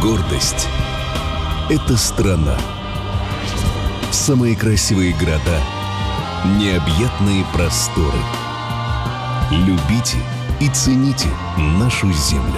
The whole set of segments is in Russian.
Гордость — это страна. Самые красивые города, необъятные просторы. Любите и цените нашу землю.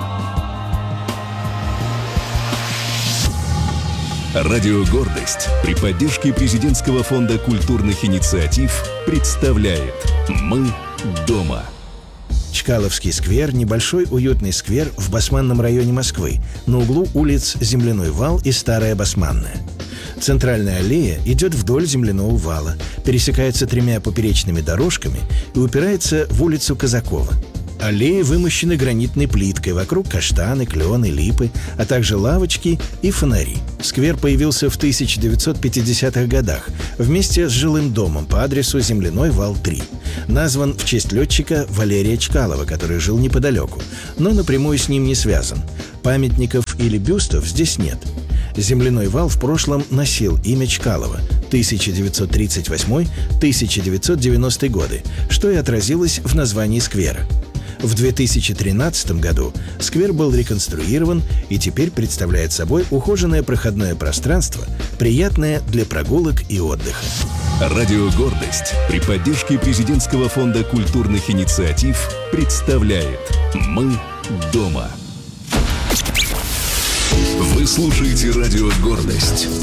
Радио «Гордость» при поддержке Президентского фонда культурных инициатив представляет «Мы дома». Чкаловский сквер – небольшой уютный сквер в Басманном районе Москвы, на углу улиц Земляной вал и Старая Басманная. Центральная аллея идет вдоль земляного вала, пересекается 3 поперечными дорожками и упирается в улицу Казакова. Аллеи вымощены гранитной плиткой, вокруг каштаны, клены, липы, а также лавочки и фонари. Сквер появился в 1950-х годах вместе с жилым домом по адресу Земляной вал 3. Назван в честь летчика Валерия Чкалова, который жил неподалеку, но напрямую с ним не связан. Памятников или бюстов здесь нет. Земляной вал в прошлом носил имя Чкалова 1938-1990 годы, что и отразилось в названии сквера. В 2013 году сквер был реконструирован и теперь представляет собой ухоженное проходное пространство, приятное для прогулок и отдыха. Радио «Гордость» при поддержке Президентского фонда культурных инициатив представляет «Мы дома». Вы слушаете радио «Гордость».